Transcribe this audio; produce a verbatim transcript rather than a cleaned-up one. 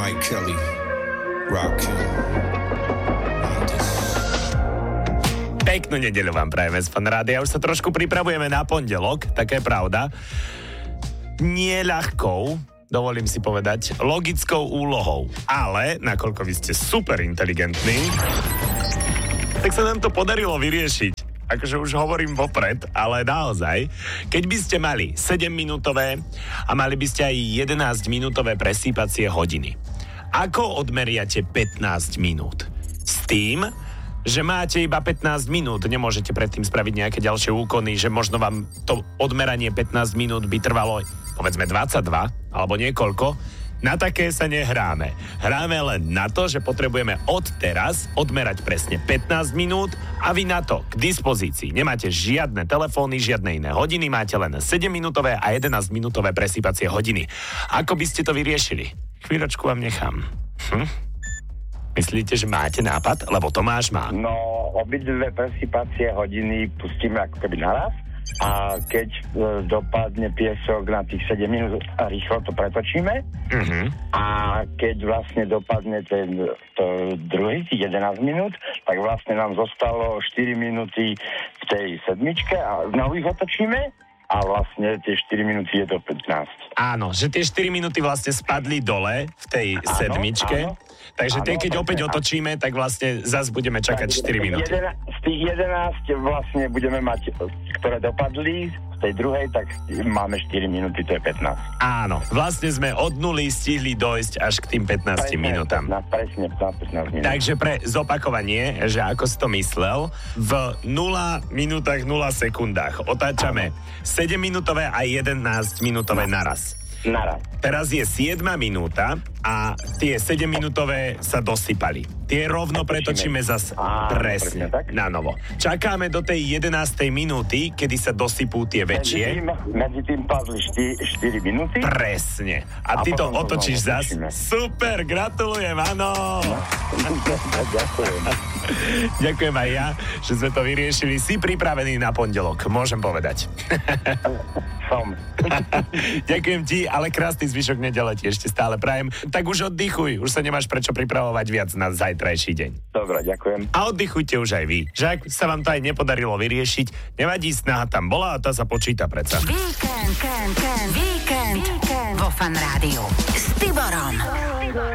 Mike Kelly, Rockkill. Peknú nedeľu vám prajeme z Fan Rádia. Už sa trošku pripravujeme na pondelok, taká je pravda. Nie ľahkou, dovolím si povedať, logickou úlohou. Ale, nakoľko vy ste super inteligentní, tak sa nám to podarilo vyriešiť. Akože už hovorím vopred, ale naozaj, keď by ste mali sedemminútové a mali by ste aj jedenásťminútové presýpacie hodiny, ako odmeriate pätnásť minút? S tým, že máte iba pätnásť minút, nemôžete predtým spraviť nejaké ďalšie úkony, že možno vám to odmeranie pätnásť minút by trvalo, povedzme, dvadsaťdva alebo niekoľko. Na také sa nehráme. Hráme len na to, že potrebujeme od teraz odmerať presne pätnásť minút a vy na to k dispozícii nemáte žiadne telefóny, žiadne iné hodiny, máte len sedemminútové a jedenásťminútové presýpacie hodiny. Ako by ste to vyriešili? Chvíľočku vám nechám. Hm? Myslíte, že máte nápad? Lebo Tomáš má. No, obidve presýpacie hodiny pustíme ako keby naraz a keď e, dopadne piesok na tých sedem minút a rýchlo to pretočíme uh-huh. a keď vlastne dopadne ten to druhý, tých jedenásť minút, tak vlastne nám zostalo štyri minúty v tej sedmičke a znovu ich otočíme a vlastne tie štyri minúty je to pätnásť. Áno, že tie štyri minúty vlastne spadli dole v tej áno, sedmičke. Áno. Takže tie, keď opäť otočíme, tak vlastne zase budeme čakať štyri minúty. Z tých jedenásť vlastne budeme mať, ktoré dopadli, z tej druhej, tak máme štyri minúty, to je pätnásť. Áno, vlastne sme od nuly stihli dojsť až k tým pätnástim minútam. Presne, pätnásť minút. Takže pre zopakovanie, že ako si to myslel, v nula minútach, nula sekundách otáčame sedemminútové a jedenásťminútové naraz. Naraz. Teraz je siedma minúta a tie sedemminútové sa dosypali. Tie rovno pretočíme zas presne na novo. Čakáme do tej jedenástej minúty, kedy sa dosypú tie väčšie. Medzi tým, medzi tým padli štyri minúty. Presne. A, a ty to otočíš zas. Super, gratulujem, áno. Ďakujem. Ďakujem aj ja, že sme to vyriešili. Si pripravený na pondelok, môžem povedať. Som. Ďakujem ti, ale krásny zvyšok nedele ti ešte stále prajem. Tak už oddychuj, už sa nemáš prečo pripravovať viac na zajtrajší deň. Dobre, ďakujem. A oddychujte už aj vy. Že ak sa vám to aj nepodarilo vyriešiť, nevadí, snaha tam bola a tá sa počíta predsa. Víkend, víkend, víkend, víkend vo Fan Rádiu s Tiborom.